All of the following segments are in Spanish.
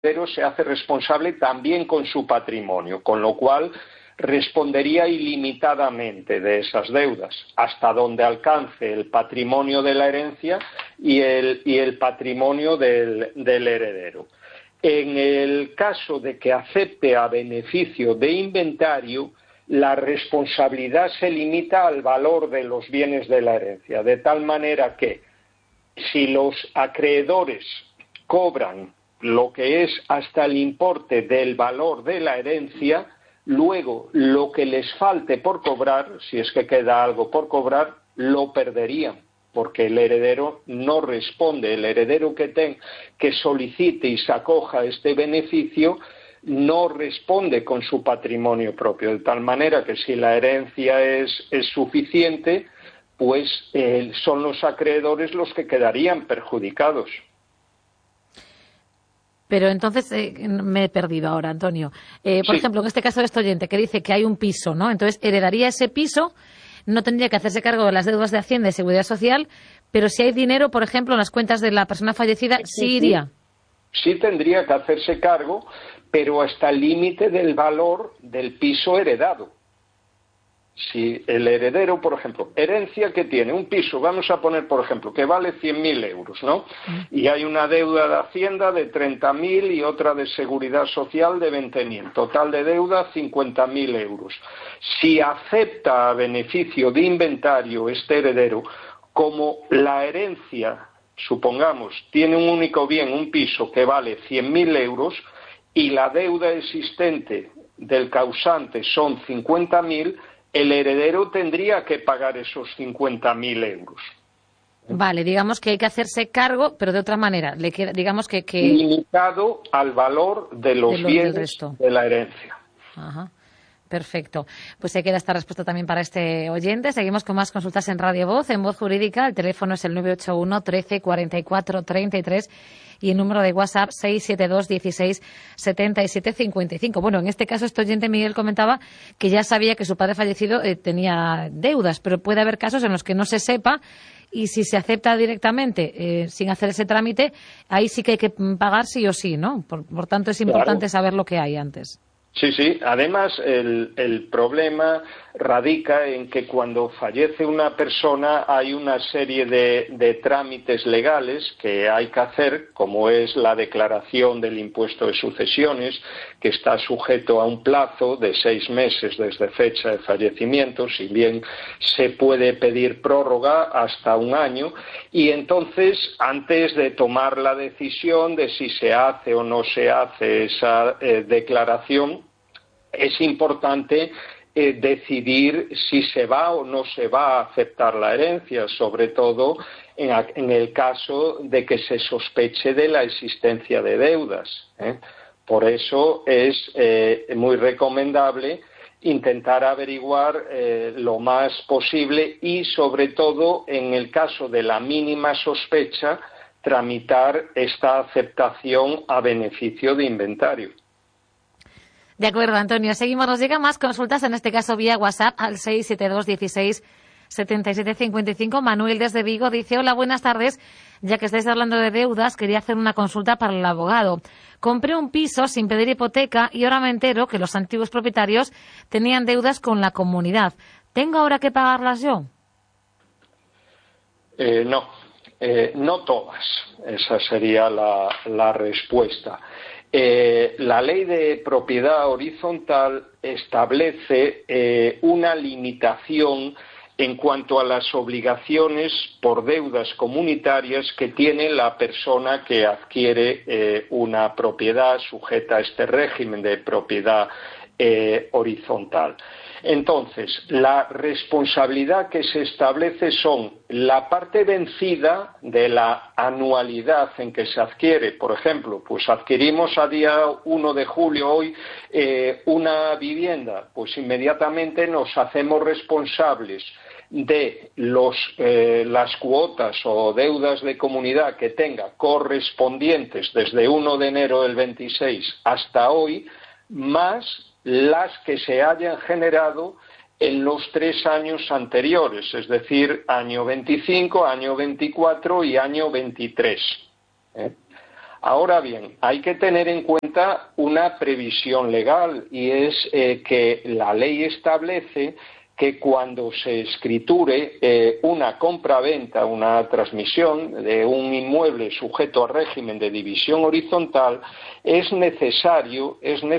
heredero se hace responsable también con su patrimonio, con lo cual respondería ilimitadamente de esas deudas, hasta donde alcance el patrimonio de la herencia y el patrimonio del heredero. En el caso de que acepte a beneficio de inventario, la responsabilidad se limita al valor de los bienes de la herencia, de tal manera que si los acreedores cobran lo que es hasta el importe del valor de la herencia, luego lo que les falte por cobrar, si es que queda algo por cobrar, lo perderían, porque el heredero no responde. El heredero que solicite y se acoja a este beneficio no responde con su patrimonio propio, de tal manera que si la herencia es suficiente, pues son los acreedores los que quedarían perjudicados. Pero entonces me he perdido ahora, Antonio. Por ejemplo, en este caso de este oyente que dice que hay un piso, ¿no? Entonces heredaría ese piso, no tendría que hacerse cargo de las deudas de Hacienda y Seguridad Social, pero si hay dinero, por ejemplo, en las cuentas de la persona fallecida, sí iría. Sí tendría que hacerse cargo, pero hasta el límite del valor del piso heredado. Si el heredero, por ejemplo, herencia que tiene un piso, vamos a poner, por ejemplo, que vale 100.000 euros, ¿no? Y hay una deuda de Hacienda de 30.000 y otra de Seguridad Social de 20.000. Total de deuda 50.000 euros. Si acepta a beneficio de inventario este heredero, como la herencia, supongamos, tiene un único bien, un piso que vale 100.000 euros y la deuda existente del causante son 50.000, el heredero tendría que pagar esos 50.000 euros. Vale, digamos que hay que hacerse cargo, pero de otra manera. Le queda, digamos que limitado al valor de los bienes de la herencia. Ajá. Perfecto. Pues ahí queda esta respuesta también para este oyente. Seguimos con más consultas en Radio Voz, en Voz Jurídica. El teléfono es el 981 13 44 33 y el número de WhatsApp 672 16 77 55. Bueno, en este caso este oyente Miguel comentaba que ya sabía que su padre fallecido tenía deudas, pero puede haber casos en los que no se sepa y si se acepta directamente sin hacer ese trámite, ahí sí que hay que pagar sí o sí, ¿no? Por tanto, es importante saber lo que hay antes. Sí, sí. Además, el problema radica en que cuando fallece una persona hay una serie de trámites legales que hay que hacer, como es la declaración del impuesto de sucesiones, que está sujeto a un plazo de 6 meses desde fecha de fallecimiento, si bien se puede pedir prórroga hasta 1 año, y entonces, antes de tomar la decisión de si se hace o no se hace esa declaración, es importante decidir si se va o no se va a aceptar la herencia, sobre todo en el caso de que se sospeche de la existencia de deudas. Por eso es muy recomendable intentar averiguar lo más posible y, sobre todo, en el caso de la mínima sospecha, tramitar esta aceptación a beneficio de inventario. De acuerdo, Antonio. Seguimos. Nos llegan más consultas, en este caso vía WhatsApp, al 672 16 77 55. Manuel desde Vigo dice: hola, buenas tardes. Ya que estáis hablando de deudas, quería hacer una consulta para el abogado. Compré un piso sin pedir hipoteca y ahora me entero que los antiguos propietarios tenían deudas con la comunidad. ¿Tengo ahora que pagarlas yo? No todas. Esa sería la respuesta. La ley de propiedad horizontal establece una limitación en cuanto a las obligaciones por deudas comunitarias que tiene la persona que adquiere una propiedad sujeta a este régimen de propiedad horizontal. Entonces, la responsabilidad que se establece son la parte vencida de la anualidad en que se adquiere. Por ejemplo, pues adquirimos a día 1 de julio hoy una vivienda, pues inmediatamente nos hacemos responsables de las cuotas o deudas de comunidad que tenga correspondientes desde 1 de enero del 26 hasta hoy, más las que se hayan generado en los 3 años anteriores, es decir, año 25, año 24 y año 23. Ahora bien, hay que tener en cuenta una previsión legal, y es que la ley establece que cuando se escriture una compraventa, una transmisión de un inmueble sujeto al régimen de división horizontal, es necesario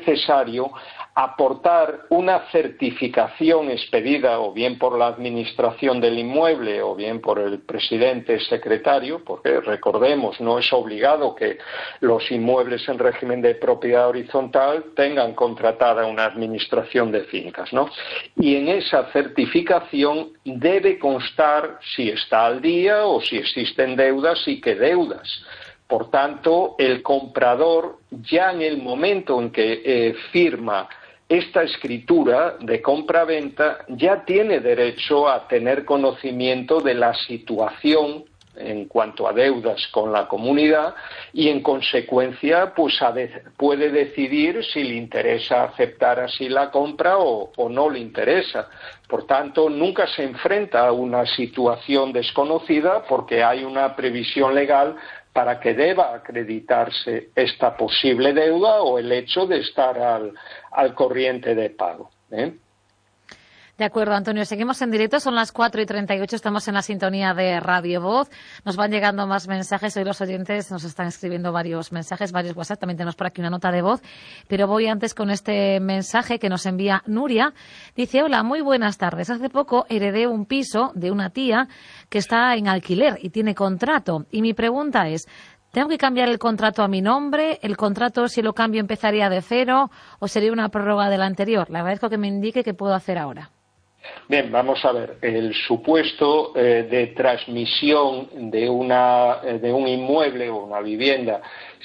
aportar una certificación expedida o bien por la administración del inmueble o bien por el presidente secretario, porque recordemos, no es obligado que los inmuebles en régimen de propiedad horizontal tengan contratada una administración de fincas, ¿no? Y en esa certificación debe constar si está al día o si existen deudas y qué deudas. Por tanto, el comprador, ya en el momento en que firma esta escritura de compra-venta, ya tiene derecho a tener conocimiento de la situación en cuanto a deudas con la comunidad y, en consecuencia, pues puede decidir si le interesa aceptar así la compra o no le interesa. Por tanto, nunca se enfrenta a una situación desconocida porque hay una previsión legal para que deba acreditarse esta posible deuda o el hecho de estar al corriente de pago. De acuerdo, Antonio. Seguimos en directo, son las 4:38, estamos en la sintonía de Radio Voz. Nos van llegando más mensajes, hoy los oyentes nos están escribiendo varios mensajes, varios WhatsApp, también tenemos por aquí una nota de voz, pero voy antes con este mensaje que nos envía Nuria. Dice: hola, muy buenas tardes. Hace poco heredé un piso de una tía que está en alquiler y tiene contrato. Y mi pregunta es: ¿tengo que cambiar el contrato a mi nombre? ¿El contrato, si lo cambio, empezaría de cero o sería una prórroga del anterior? Le agradezco que me indique qué puedo hacer ahora. Bien, vamos a ver. El supuesto de transmisión de un inmueble o una vivienda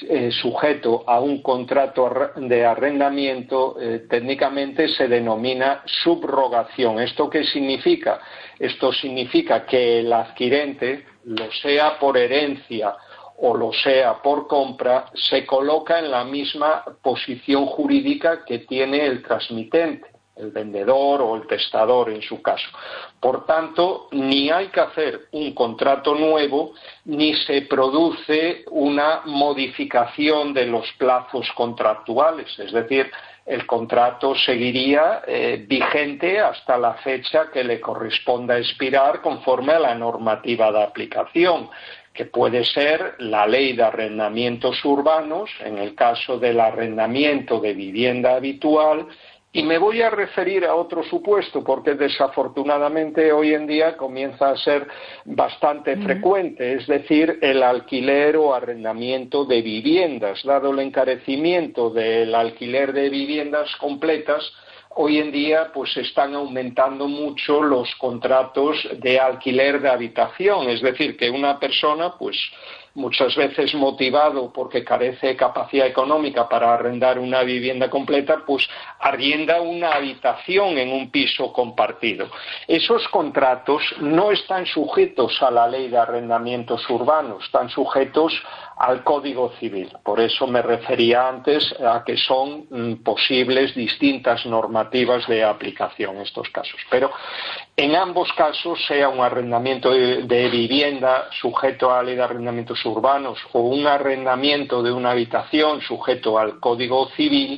sujeto a un contrato de arrendamiento técnicamente se denomina subrogación. ¿Esto qué significa? Esto significa que el adquirente, lo sea por herencia o lo sea por compra, se coloca en la misma posición jurídica que tiene el transmitente, el vendedor o el testador en su caso. Por tanto, ni hay que hacer un contrato nuevo, ni se produce una modificación de los plazos contractuales, es decir, el contrato seguiría vigente hasta la fecha que le corresponda expirar conforme a la normativa de aplicación, que puede ser la ley de arrendamientos urbanos, en el caso del arrendamiento de vivienda habitual. Y me voy a referir a otro supuesto porque desafortunadamente hoy en día comienza a ser bastante frecuente, es decir, el alquiler o arrendamiento de viviendas. Dado el encarecimiento del alquiler de viviendas completas, hoy en día pues están aumentando mucho los contratos de alquiler de habitación, es decir, que una persona pues muchas veces motivado porque carece de capacidad económica para arrendar una vivienda completa, pues arrienda una habitación en un piso compartido. Esos contratos no están sujetos a la ley de arrendamientos urbanos, están sujetos al Código Civil. Por eso me refería antes a que son posibles distintas normativas de aplicación en estos casos. Pero en ambos casos, sea un arrendamiento de vivienda sujeto a la ley de arrendamientos urbanos o un arrendamiento de una habitación sujeto al Código Civil,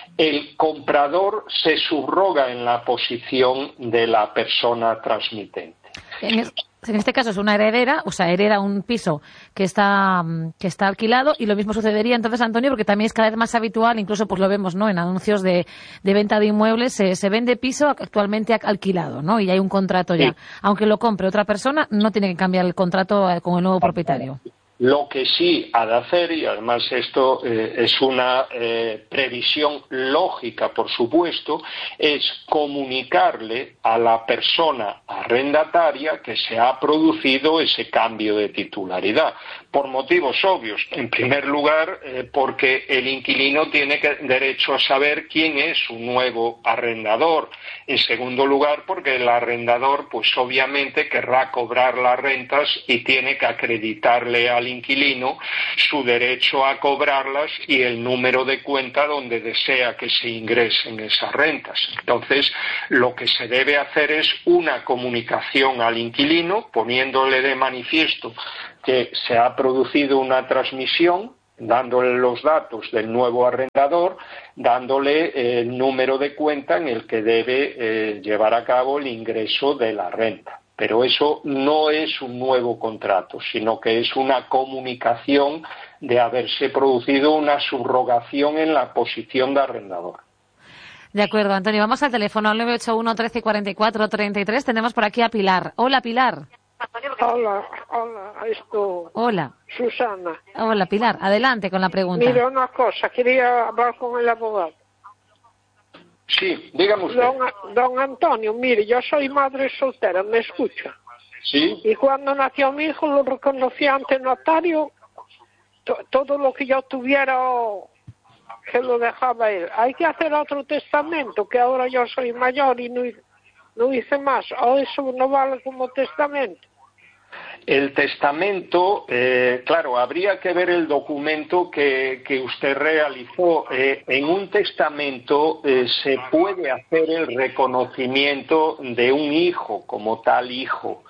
el comprador se subroga en la posición de la persona transmitente. En este caso es una heredera, o sea, hereda un piso que está alquilado, y lo mismo sucedería entonces, Antonio, porque también es cada vez más habitual, incluso pues lo vemos, ¿no?, en anuncios de venta de inmuebles, se vende piso actualmente alquilado, ¿no?, y hay un contrato ya. Sí. Aunque lo compre otra persona, no tiene que cambiar el contrato con el nuevo propietario. Lo que sí ha de hacer, y además esto es una previsión lógica, por supuesto, es comunicarle a la persona arrendataria que se ha producido ese cambio de titularidad, por motivos obvios. En primer lugar, porque el inquilino tiene derecho a saber quién es su nuevo arrendador. En segundo lugar, porque el arrendador, pues obviamente querrá cobrar las rentas y tiene que acreditarle al inquilino su derecho a cobrarlas y el número de cuenta donde desea que se ingresen esas rentas. Entonces, lo que se debe hacer es una comunicación al inquilino poniéndole de manifiesto que se ha producido una transmisión dándole los datos del nuevo arrendador, dándole el número de cuenta en el que debe llevar a cabo el ingreso de la renta. Pero eso no es un nuevo contrato, sino que es una comunicación de haberse producido una subrogación en la posición de arrendador. De acuerdo, Antonio. Vamos al teléfono, al 981 13 44 33. Tenemos por aquí a Pilar. Hola, Pilar. Hola, Hola. Susana. Hola, Pilar. Adelante con la pregunta. Mira una cosa, quería hablar con el abogado. Sí, dígame usted. Don Antonio, mire, yo soy madre soltera, ¿me escucha? Sí. Y cuando nació mi hijo lo reconocí ante notario, todo lo que yo tuviera que lo dejaba él. Hay que hacer otro testamento, que ahora yo soy mayor y no hice más, o eso no vale como testamento. El testamento, claro, habría que ver el documento que usted realizó. En un testamento se puede hacer el reconocimiento de un hijo como tal hijo.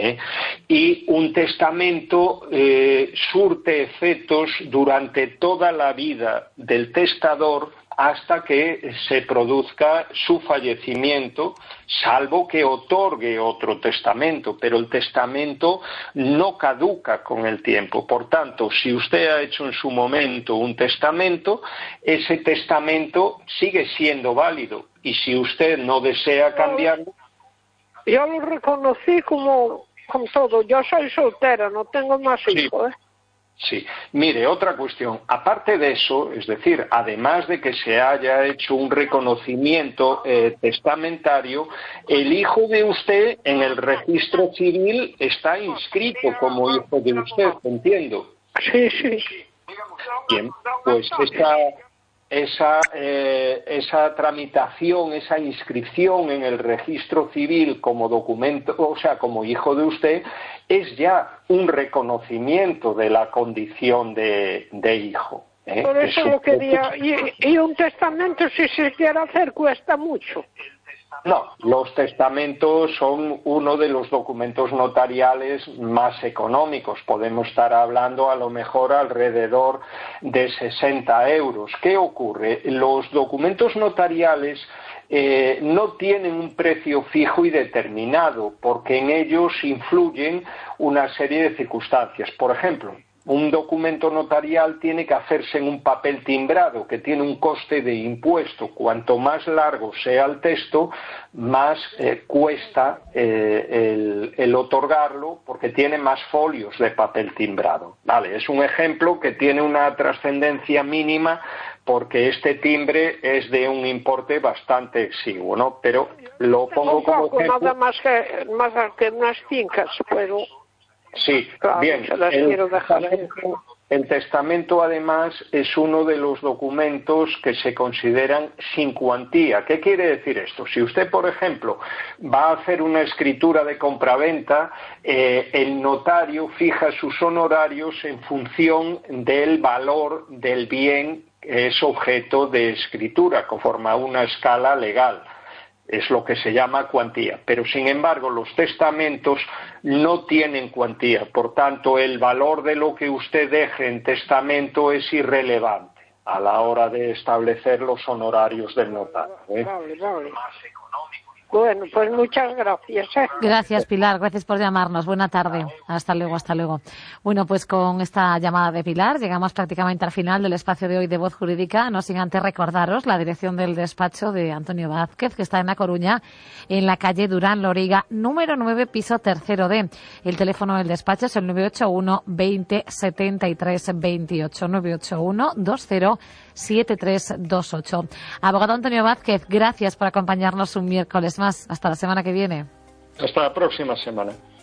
Y un testamento surte efectos durante toda la vida del testador hasta que se produzca su fallecimiento, salvo que otorgue otro testamento, pero el testamento no caduca con el tiempo. Por tanto, si usted ha hecho en su momento un testamento, ese testamento sigue siendo válido, y si usted no desea cambiarlo... Yo lo reconocí como todo. Yo soy soltera, no tengo más hijos, Sí, mire, otra cuestión. Aparte de eso, es decir, además de que se haya hecho un reconocimiento testamentario, el hijo de usted en el registro civil está inscrito como hijo de usted, entiendo. Sí, sí. Bien, pues esa tramitación, esa inscripción en el registro civil como documento, o sea, como hijo de usted, es ya un reconocimiento de la condición de hijo. Por eso lo quería. Y un testamento, si se quiere hacer, cuesta mucho. No, los testamentos son uno de los documentos notariales más económicos. Podemos estar hablando a lo mejor alrededor de 60 euros. ¿Qué ocurre? Los documentos notariales no tienen un precio fijo y determinado, porque en ellos influyen una serie de circunstancias. Por ejemplo, un documento notarial tiene que hacerse en un papel timbrado, que tiene un coste de impuesto. Cuanto más largo sea el texto, más cuesta el otorgarlo, porque tiene más folios de papel timbrado. Vale, es un ejemplo que tiene una trascendencia mínima, porque este timbre es de un importe bastante exiguo, ¿no? Pero lo pongo como ejemplo. Nada más que unas fincas, pero... Sí, claro, bien. El testamento, además, es uno de los documentos que se consideran sin cuantía. ¿Qué quiere decir esto? Si usted, por ejemplo, va a hacer una escritura de compraventa, el notario fija sus honorarios en función del valor del bien que es objeto de escritura, conforme a una escala legal. Es lo que se llama cuantía, pero sin embargo los testamentos no tienen cuantía, por tanto el valor de lo que usted deje en testamento es irrelevante a la hora de establecer los honorarios del notario. Vale. Bueno, pues muchas gracias. Gracias, Pilar. Gracias por llamarnos. Buena tarde. Hasta luego, hasta luego. Bueno, pues con esta llamada de Pilar llegamos prácticamente al final del espacio de hoy de Voz Jurídica. No sin antes recordaros la dirección del despacho de Antonio Vázquez, que está en A Coruña, en la calle Durán Loriga, número 9, piso 3D. El teléfono del despacho es el 981 20 73 28. 981 20 7328. Abogado Antonio Vázquez, gracias por acompañarnos un miércoles más. Hasta la semana que viene. Hasta la próxima semana.